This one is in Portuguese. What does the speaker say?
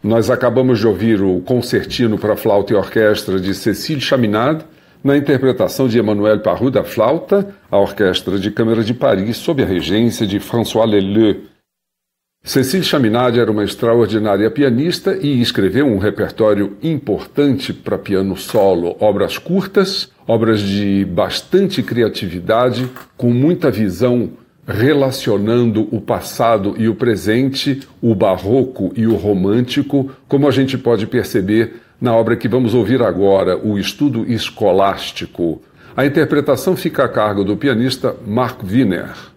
Nós acabamos de ouvir o Concertino para Flauta e Orquestra de Cécile Chaminade, na interpretação de Emmanuel Parrou da flauta, a Orquestra de Câmara de Paris, sob a regência de François Leleu. Cécile Chaminade era uma extraordinária pianista e escreveu um repertório importante para piano solo, obras curtas, obras de bastante criatividade, com muita visão relacionando o passado e o presente, o barroco e o romântico, como a gente pode perceber na obra que vamos ouvir agora, o Estudo Escolástico. A interpretação fica a cargo do pianista Marc Wiener.